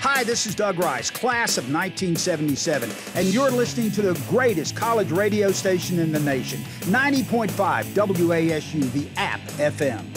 Hi, this is Doug Rice, class of 1977, and you're listening to the greatest college radio station in the nation, 90.5 WASU, the App FM.